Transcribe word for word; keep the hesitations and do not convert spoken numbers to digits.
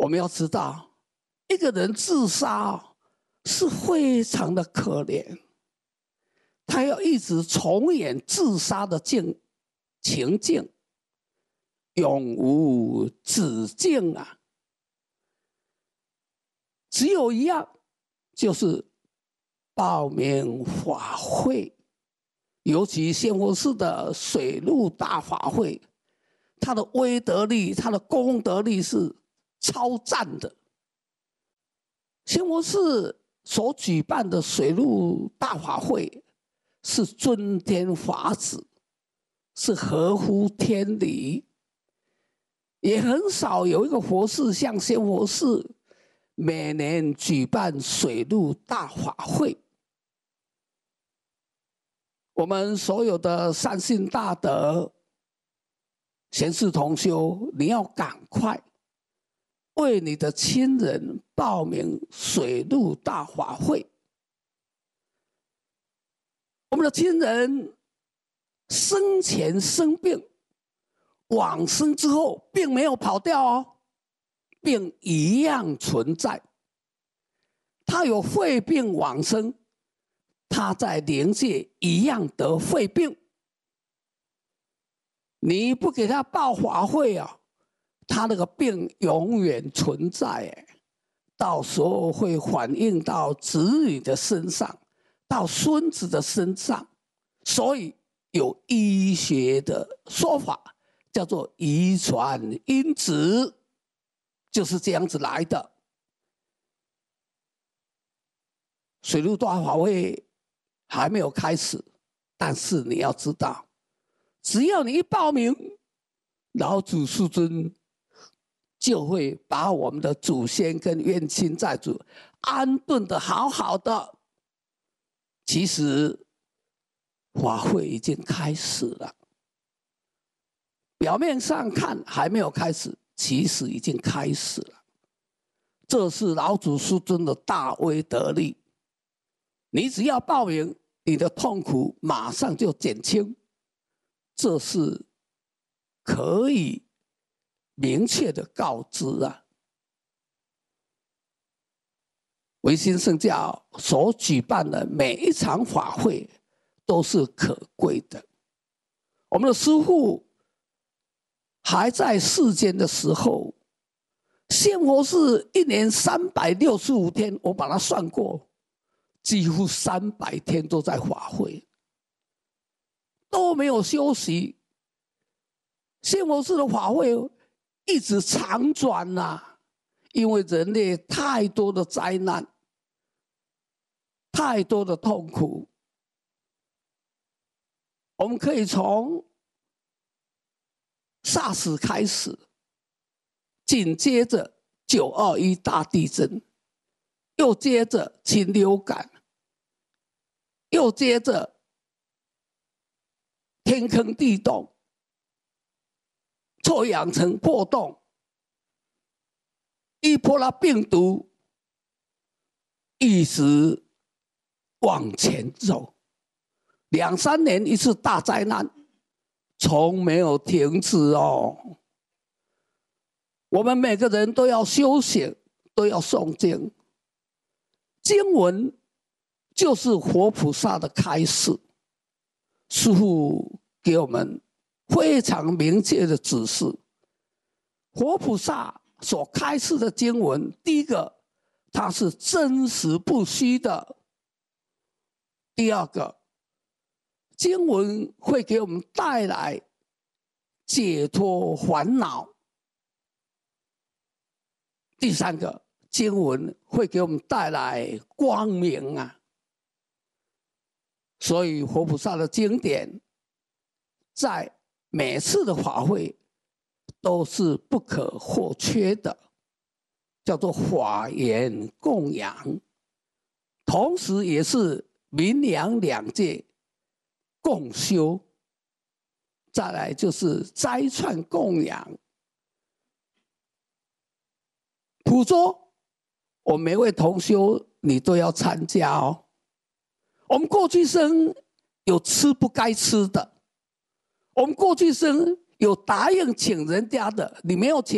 我们要知道，一个人自杀是非常的可怜，他要一直重演自杀的境情境，永无止境啊！只有一样，就是报名法会，尤其仙佛寺的水陆大法会，它的威德力、它的功德力是超赞的。仙佛寺所举办的水陆大法会是尊天法旨，是合乎天理，也很少有一个佛寺像仙佛寺每年举办水陆大法会。我们所有的善信大德、贤士同修，你要赶快为你的亲人报名水陆大法会。我们的亲人生前生病，往生之后并没有跑掉哦，病一样存在。他有肺病往生，他在灵界一样得肺病。你不给他报法会啊，他那个病永远存在，到时候会反映到子女的身上，到孙子的身上。所以有医学的说法，叫做遗传因子，就是这样子来的。水陆大法会还没有开始，但是你要知道，只要你一报名，老祖师尊就会把我们的祖先跟冤亲债主安顿得好好的。其实法会已经开始了，表面上看还没有开始，其实已经开始了。这是老祖师尊的大威德力，你只要报名，你的痛苦马上就减轻，这是可以明确的告知啊。维新圣教所举办的每一场法会都是可贵的。我们的师父还在世间的时候，仙佛寺一年三百六十五天，我把它算过，几乎三百天都在法会，都没有休息。仙佛寺的法会一直长转啊，因为人类太多的灾难，太多的痛苦。我们可以从 SARS 开始，紧接着九二一大地震，又接着禽流感，又接着天坑地洞、臭氧层破洞、伊波拉病毒，一直往前走。两三年一次大灾难，从没有停止哦。我们每个人都要修行，都要诵经。经文就是活菩萨的开示，师父给我们非常明确的指示。活菩萨所开示的经文，第一个，它是真实不虚的；第二个，经文会给我们带来解脱烦恼；第三个，经文会给我们带来光明啊。所以活菩萨的经典，在每次的法会都是不可或缺的，叫做法言供养，同时也是民阳两界共修。再来就是斋串供养。普桌，我每位同修你都要参加哦。我们过去生有吃不该吃的，我们过去生有答应请人家的，你没有请。